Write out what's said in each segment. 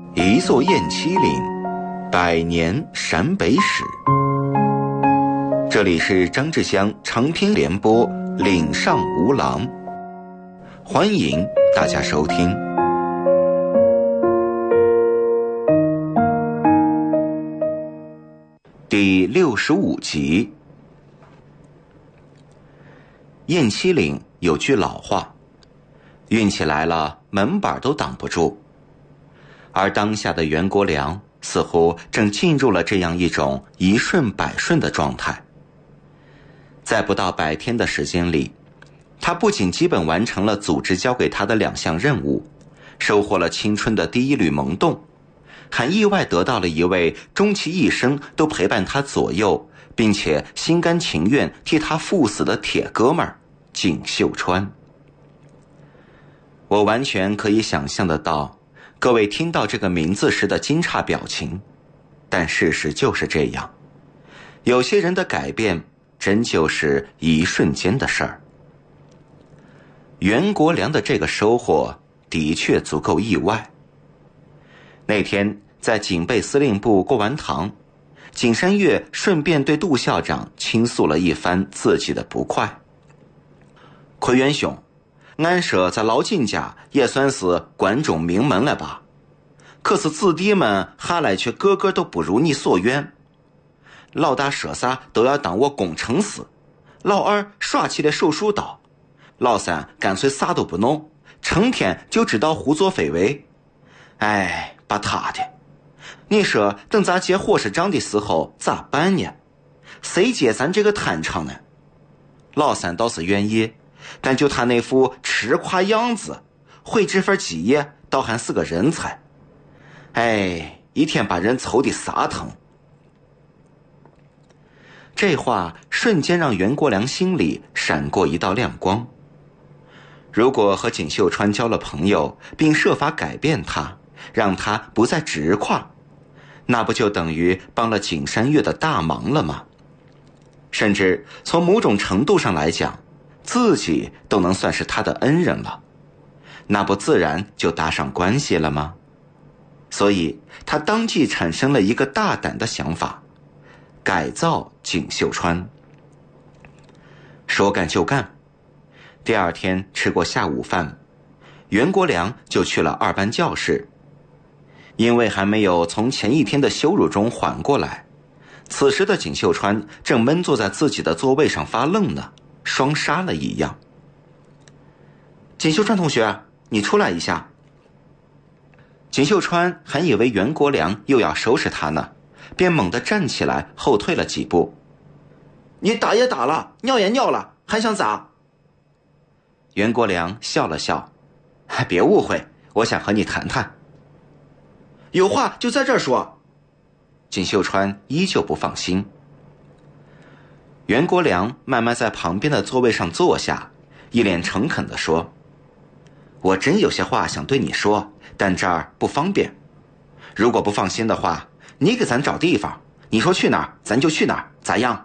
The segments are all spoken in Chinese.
一座雁栖岭，百年陕北史。这里是张志香长篇联播《岭上无郎》，欢迎大家收听。第65集。雁栖岭有句老话，运气来了，门板都挡不住。而当下的袁国良似乎正进入了这样一种一顺百顺的状态。在不到100天的时间里，他不仅基本完成了组织交给他的2项任务，收获了青春的第一缕萌动，还意外得到了一位终其一生都陪伴他左右，并且心甘情愿替他赴死的铁哥们儿景秀川。我完全可以想象得到各位听到这个名字时的惊诧表情，但事实就是这样，有些人的改变真就是一瞬间的事儿。袁国良的这个收获的确足够意外。那天在警备司令部过完堂，景山月顺便对杜校长倾诉了一番自己的不快。奎元兄，俺说在老金家也算是关中名门了吧，可是子弟们下来却个个都不如你所愿。老大说啥都要当我工程师，老二耍起了手术刀，老三干脆啥都不弄，成天就知道胡作非为。哎，把他的，你说等咱接火车长的时候咋办呢？谁接咱这个摊场呢？老三倒是愿意，但就他那副吃夸样子，会这份技业倒还是个人才。哎，一天把人愁得撒疼。这话瞬间让袁国良心里闪过一道亮光。如果和景秀川交了朋友，并设法改变他，让他不再直跨，那不就等于帮了景山月的大忙了吗？甚至从某种程度上来讲，自己都能算是他的恩人了，那不自然就搭上关系了吗？所以他当即产生了一个大胆的想法，改造景秀川。说干就干，第二天吃过下午饭，袁国良就去了2班教室。因为还没有从前一天的羞辱中缓过来，此时的景秀川正闷坐在自己的座位上发愣呢，双杀了一样。景秀川同学，你出来一下。景秀川还以为袁国良又要收拾他呢，便猛地站起来后退了几步。你打也打了，尿也尿了，还想咋？袁国良笑了笑，别误会，我想和你谈谈。有话就在这儿说。景秀川依旧不放心。袁国良慢慢在旁边的座位上坐下，一脸诚恳地说，我真有些话想对你说，但这儿不方便。如果不放心的话，你给咱找地方，你说去哪儿咱就去哪儿，咋样？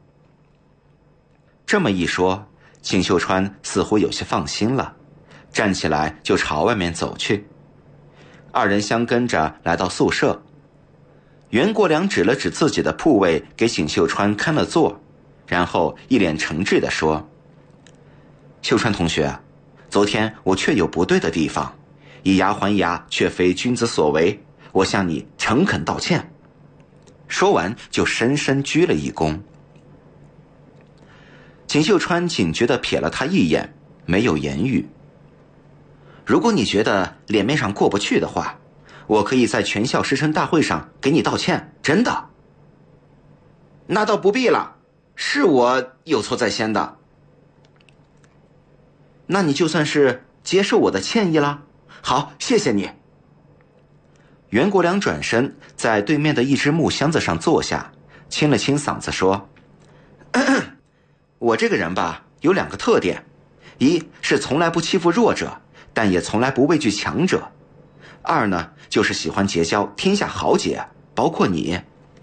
这么一说，景秀川似乎有些放心了，站起来就朝外面走去。2人相跟着来到宿舍，袁国良指了指自己的铺位给景秀川看了座，然后一脸诚挚地说，秀川同学，昨天我确有不对的地方，以牙还牙却非君子所为，我向你诚恳道歉。说完就深深鞠了一躬。景秀川警觉地瞥了他一眼，没有言语。如果你觉得脸面上过不去的话，我可以在全校师生大会上给你道歉，真的。那倒不必了，是我有错在先的。那你就算是接受我的歉意了。好，谢谢你。袁国良转身在对面的一只木箱子上坐下，清了清嗓子说，我这个人吧，有2个特点，一是从来不欺负弱者，但也从来不畏惧强者。2呢，就是喜欢结交天下豪杰，包括你。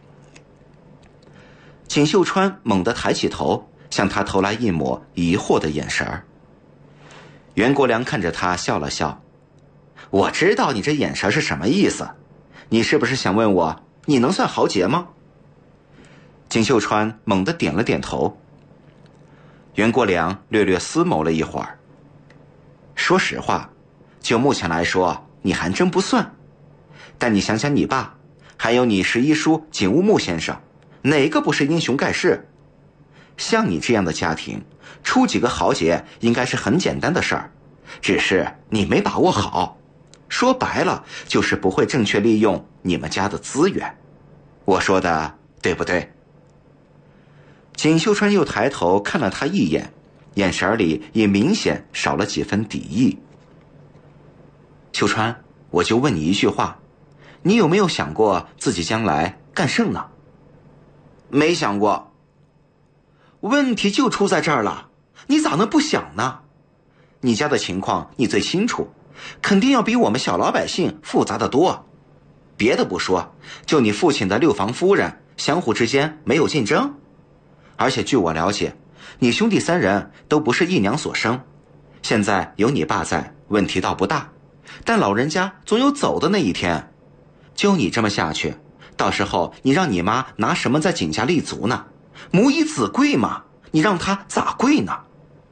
景秀川猛地抬起头，向他投来一抹疑惑的眼神儿。袁国良看着他笑了笑，我知道你这眼神是什么意思， 你是不是想问我，你能算豪杰吗？锦绣川猛地点了点头。袁国良略略思谋了一会儿，说实话，就目前来说，你还真不算。但你想想你爸，还有你十一叔景乌木先生，哪个不是英雄盖世？像你这样的家庭，出几个豪杰应该是很简单的事儿，只是你没把握好。说白了，就是不会正确利用你们家的资源。我说的对不对？锦绣川又抬头看了他一眼，眼神里也明显少了几分敌意。秀川，我就问你一句话，你有没有想过自己将来干甚呢？没想过。问题就出在这儿了，你咋能不想呢？你家的情况你最清楚，肯定要比我们小老百姓复杂得多。别的不说，就你父亲的六房夫人，相互之间没有竞争。而且据我了解，你兄弟3人都不是一娘所生，现在有你爸在，问题倒不大，但老人家总有走的那一天。就你这么下去，到时候你让你妈拿什么在景家立足呢？母以子贵嘛，你让她咋贵呢？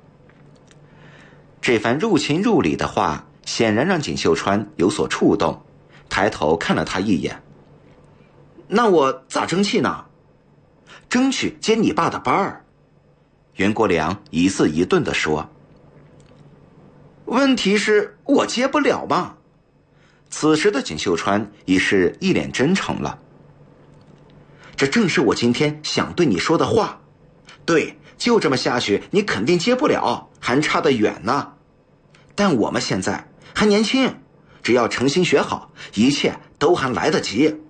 这番入情入理的话显然让锦绣川有所触动，抬头看了他一眼。那我咋争气呢？争取接你爸的班儿。袁国良一字一顿地说。问题是我接不了嘛。此时的锦绣川已是一脸真诚了。这正是我今天想对你说的话。对，就这么下去你肯定接不了，还差得远呢。但我们现在还年轻，只要诚心学好，一切都还来得及。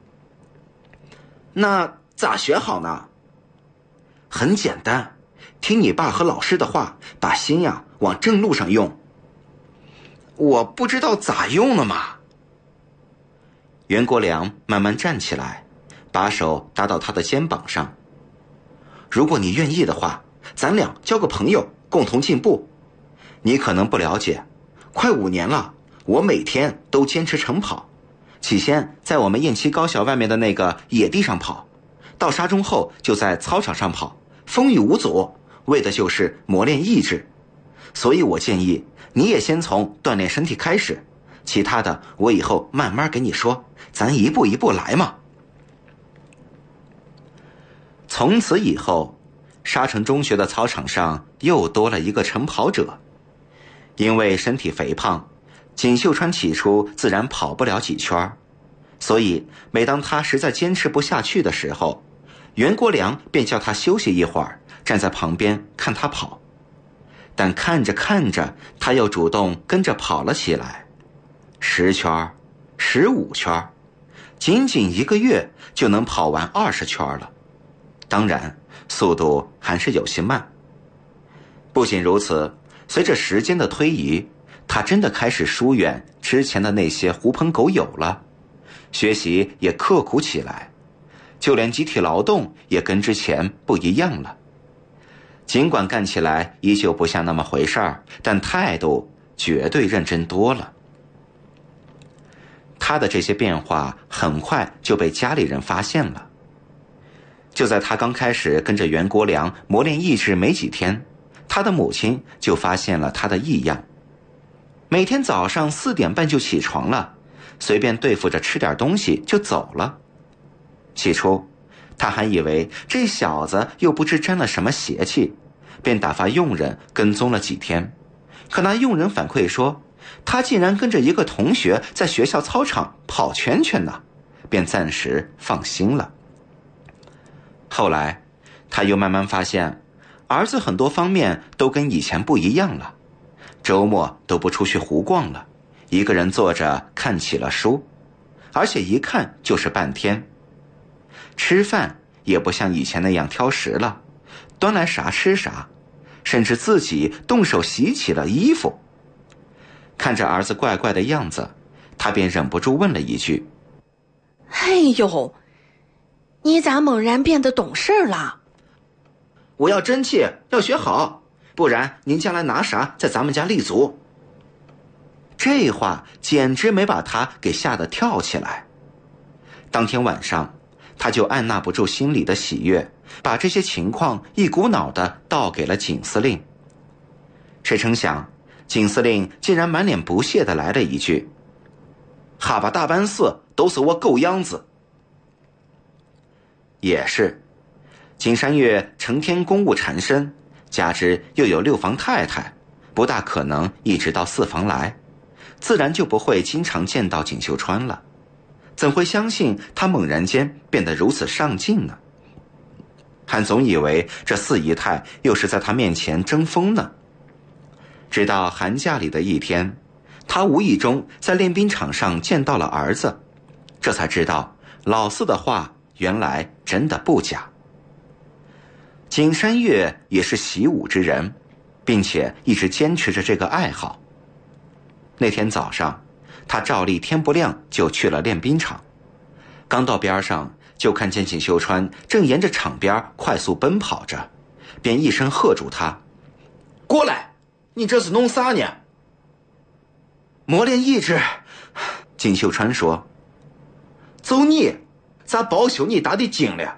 那咋学好呢？很简单，听你爸和老师的话，把心呀往正路上用。我不知道咋用了嘛。袁国良慢慢站起来，把手搭到他的肩膀上。如果你愿意的话，咱俩交个朋友，共同进步。你可能不了解，快5年了，我每天都坚持晨跑。起先在我们雁栖高校外面的那个野地上跑，到沙中后就在操场上跑，风雨无阻，为的就是磨练意志。所以我建议你也先从锻炼身体开始，其他的我以后慢慢给你说，咱一步一步来嘛。从此以后，沙城中学的操场上又多了一个晨跑者。因为身体肥胖，锦绣川起初自然跑不了几圈，所以每当他实在坚持不下去的时候，袁国良便叫他休息一会儿，站在旁边看他跑。但看着看着，他又主动跟着跑了起来，10圈、15圈，仅仅1个月就能跑完20圈了。当然，速度还是有些慢。不仅如此，随着时间的推移，他真的开始疏远之前的那些狐朋狗友了，学习也刻苦起来，就连集体劳动也跟之前不一样了。尽管干起来依旧不像那么回事儿，但态度绝对认真多了。他的这些变化很快就被家里人发现了。就在他刚开始跟着袁国良磨练意志没几天，他的母亲就发现了他的异样。每天早上4点半就起床了，随便对付着吃点东西就走了。起初他还以为这小子又不知沾了什么邪气，便打发佣人跟踪了几天。可那佣人反馈说，他竟然跟着一个同学在学校操场跑圈圈呢，便暂时放心了。后来他又慢慢发现，儿子很多方面都跟以前不一样了，周末都不出去胡逛了，一个人坐着看起了书，而且一看就是半天。吃饭也不像以前那样挑食了，端来啥吃啥，甚至自己动手洗起了衣服。看着儿子怪怪的样子，他便忍不住问了一句： 哎呦，你咋猛然变得懂事了？ 我要争气，要学好，不然您将来拿啥在咱们家立足？这话简直没把他给吓得跳起来。 当天晚上，他就按捺不住心里的喜悦，把这些情况一股脑地道给了景司令。谁成想，景司令竟然满脸不屑地来了一句：“哈巴大办事都是我狗样子。”也是，景山月成天公务缠身，加之又有6房太太，不大可能一直到4房来，自然就不会经常见到锦绣川了。怎会相信他猛然间变得如此上进呢？还总以为这4姨太又是在他面前争锋呢。直到寒假里的一天，他无意中在练兵场上见到了儿子，这才知道老四的话原来真的不假。景山月也是习武之人，并且一直坚持着这个爱好。那天早上，他照例天不亮就去了练兵场，刚到边上就看见锦绣川正沿着场边快速奔跑着，便一声喝住他：“过来，你这是弄啥呢？”“磨练意志。”锦绣川说。“走你，咋包宿你打的精了？”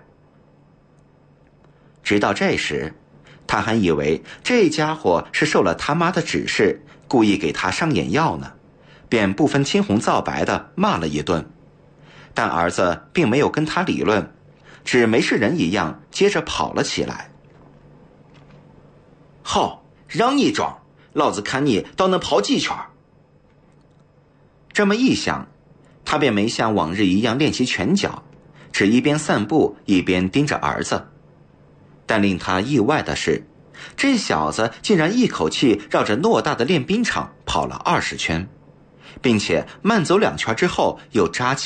直到这时，他还以为这家伙是受了他妈的指示，故意给他上眼药呢，便不分青红皂白的骂了一顿。但儿子并没有跟他理论，只没事人一样接着跑了起来。“好，让你装，老子看你倒能跑几圈。”这么一想，他便没像往日一样练习拳脚，只一边散步一边盯着儿子。但令他意外的是，这小子竟然一口气绕着偌大的练兵场跑了20圈，并且慢走2圈之后又扎起